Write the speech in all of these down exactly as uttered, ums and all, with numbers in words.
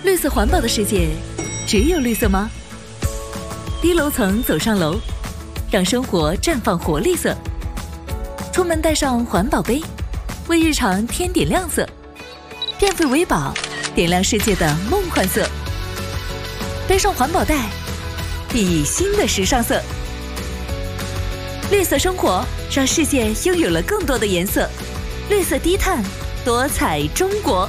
绿色环保的世界，只有绿色吗？低楼层走上楼，让生活绽放活力色。出门带上环保杯，为日常添点亮色。电费为宝，点亮世界的梦幻色。背上环保袋，熠熠新的时尚色。绿色生活，让世界拥有了更多的颜色。绿色低碳，多彩中国。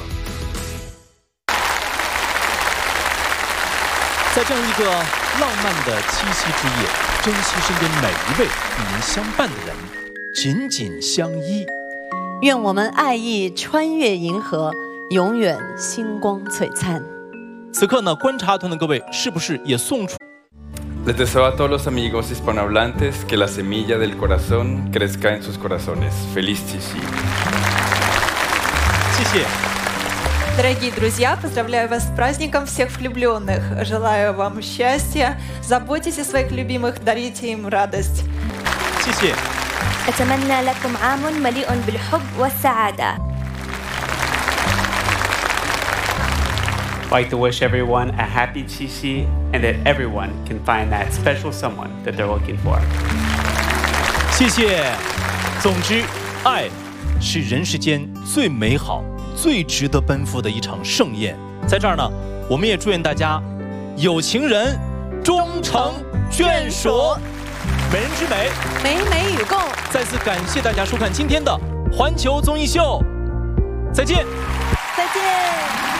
在这样一个浪漫的七夕之夜，珍惜身边每一位与您相伴的人，紧紧相依。 愿我们爱意穿越银河，永远星光璀璨。 此刻呢，观察团的各位是不是也送出 Les deseo a todos los amigos hispanohablantes que la semilla del corazón crezca en sus corazones. Feliz Chichi. 谢谢。 Дорогие друзья, поздравляю вас с праздником всех влюбленных. Желаю вам счастья. Заботьтесь о своих любимых, дарите им радость. 谢谢。 أتمنى لكم عام مليء بالحب والسعادة. I'd like to wish everyone a happy Qixi and that everyone can find that special someone that they're looking for. 谢谢。总之，爱是人世间最美好、最值得奔赴的一场盛宴。在这儿呢，我们也祝愿大家有情人终成眷属。美人之美， 美美与共。 再次感谢大家收看今天的环球综艺秀，再见。 再见。